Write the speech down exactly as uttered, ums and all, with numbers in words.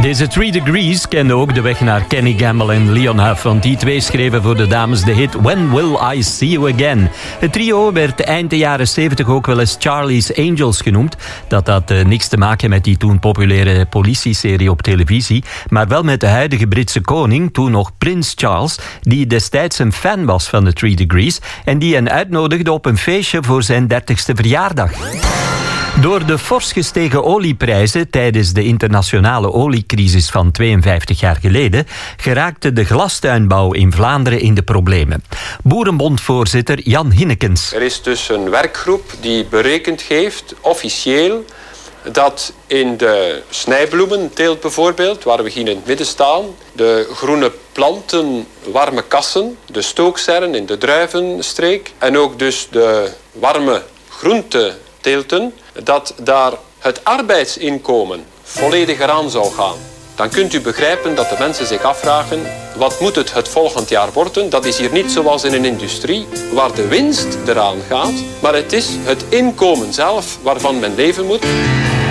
Deze Three Degrees kende ook de weg naar Kenny Gamble en Leon Huff, want die twee schreven voor de dames de hit When Will I See You Again. Het trio werd eind de jaren zeventig ook wel eens Charlie's Angels genoemd. Dat had uh, niks te maken met die toen populaire politieserie op televisie, maar wel met de huidige Britse koning, toen nog Prins Charles, die destijds een fan was van de Three Degrees en die hen uitnodigde op een feestje voor zijn dertigste verjaardag. Door de fors gestegen olieprijzen tijdens de internationale oliecrisis van tweeënvijftig jaar geleden geraakte de glastuinbouw in Vlaanderen in de problemen. Boerenbondvoorzitter Jan Hinnekens. Er is dus een werkgroep die berekend heeft, officieel, dat in de snijbloementeelt bijvoorbeeld, waar we hier in het midden staan, de groene planten, warme kassen, de stookserren in de druivenstreek en ook dus de warme groenteteelten, dat daar het arbeidsinkomen volledig eraan zou gaan. Dan kunt u begrijpen dat de mensen zich afvragen, wat moet het het volgend jaar worden? Dat is hier niet zoals in een industrie, waar de winst eraan gaat, maar het is het inkomen zelf waarvan men leven moet.